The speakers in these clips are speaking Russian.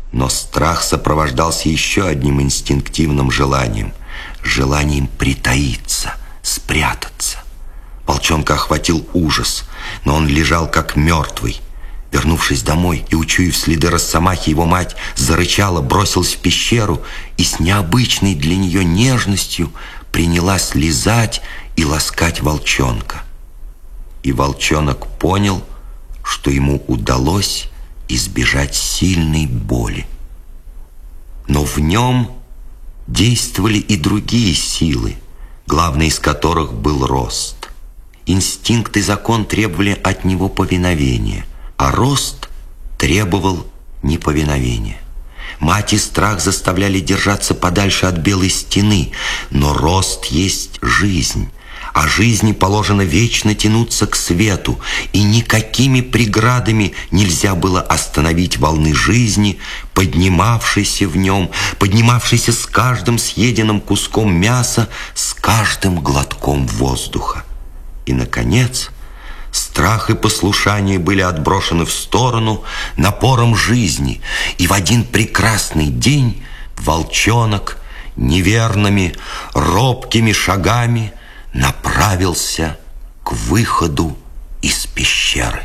Но страх сопровождался еще одним инстинктивным желанием – желанием притаиться, спрятаться. Волчонка охватил ужас, но он лежал как мертвый. Вернувшись домой и учуяв следы росомахи, его мать зарычала, бросилась в пещеру и с необычной для нее нежностью принялась лизать и ласкать волчонка. И волчонок понял, что ему удалось избежать сильной боли. Но в нем действовали и другие силы, главной из которых был рост. Инстинкт и закон требовали от него повиновения, а рост требовал неповиновения. Мать и страх заставляли держаться подальше от белой стены, но рост есть жизнь, а жизни положено вечно тянуться к свету, и никакими преградами нельзя было остановить волны жизни, поднимавшейся в нем, поднимавшейся с каждым съеденным куском мяса, с каждым глотком воздуха. И, наконец, страх и послушание были отброшены в сторону напором жизни, и в один прекрасный день волчонок неверными, робкими шагами направился к выходу из пещеры.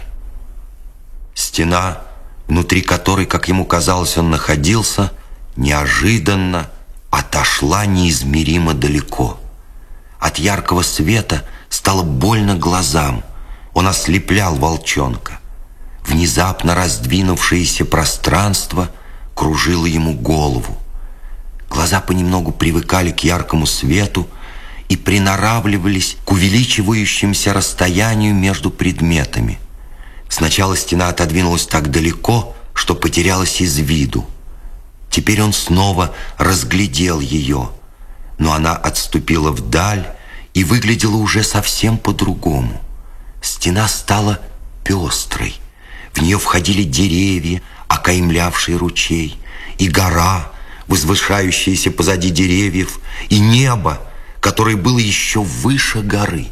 Стена, внутри которой, как ему казалось, он находился, неожиданно отошла неизмеримо далеко. От яркого света стало больно глазам. Он ослеплял волчонка. Внезапно раздвинувшееся пространство кружило ему голову. Глаза понемногу привыкали к яркому свету и приноравливались к увеличивающемуся расстоянию между предметами. Сначала стена отодвинулась так далеко, что потерялась из виду. Теперь он снова разглядел ее, но она отступила вдаль и выглядела уже совсем по-другому. Стена стала пестрой. В нее входили деревья, окаймлявшие ручей, и гора, возвышающаяся позади деревьев, и небо, которое было еще выше горы.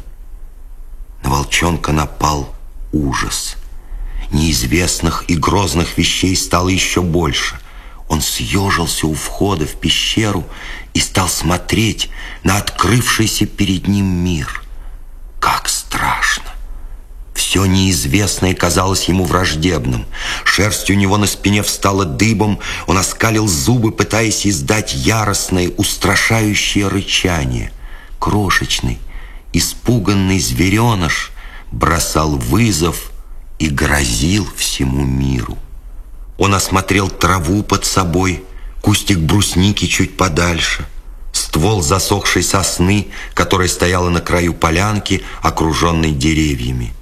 На волчонка напал ужас. Неизвестных и грозных вещей стало еще больше. Он съежился у входа в пещеру и стал смотреть на открывшийся перед ним мир. Как страшно! Все неизвестное казалось ему враждебным. Шерсть у него на спине встала дыбом, он оскалил зубы, пытаясь издать яростное, устрашающее рычание. Крошечный, испуганный звереныш бросал вызов и грозил всему миру. Он осмотрел траву под собой, кустик брусники чуть подальше, ствол засохшей сосны, которая стояла на краю полянки, окруженной деревьями.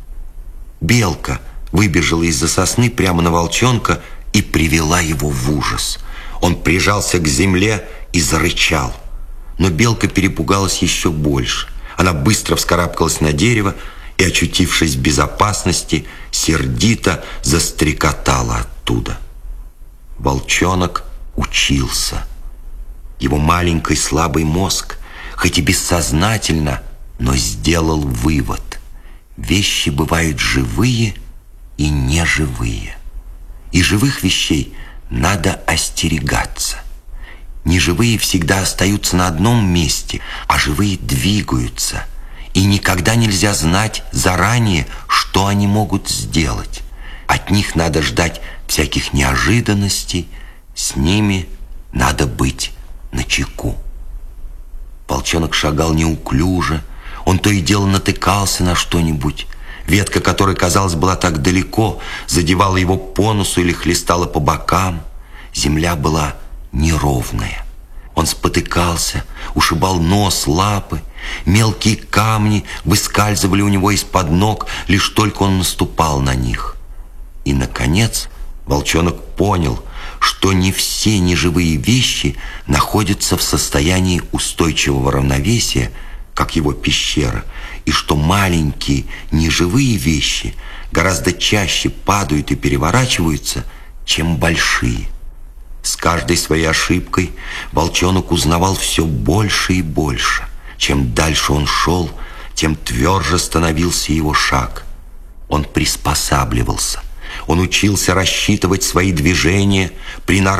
Белка выбежала из-за сосны прямо на волчонка и привела его в ужас. Он прижался к земле и зарычал. Но белка перепугалась еще больше. Она быстро вскарабкалась на дерево и, очутившись в безопасности, сердито застрекотала оттуда. Волчонок учился. Его маленький слабый мозг, хоть и бессознательно, но сделал вывод. Вещи бывают живые и неживые. И живых вещей надо остерегаться. Неживые всегда остаются на одном месте, а живые двигаются. И никогда нельзя знать заранее, что они могут сделать. От них надо ждать всяких неожиданностей, с ними надо быть начеку. Волчонок шагал неуклюже, он то и дело натыкался на что-нибудь. Ветка, которая, казалось, была так далеко, задевала его по носу или хлестала по бокам. Земля была неровная. Он спотыкался, ушибал нос, лапы. Мелкие камни выскальзывали у него из-под ног, лишь только он наступал на них. И, наконец, волчонок понял, что не все неживые вещи находятся в состоянии устойчивого равновесия, как его пещера, и что маленькие неживые вещи гораздо чаще падают и переворачиваются, чем большие. С каждой своей ошибкой волчонок узнавал все больше и больше. Чем дальше он шел, тем тверже становился его шаг. Он приспосабливался. Он учился рассчитывать свои движения, приноравливаться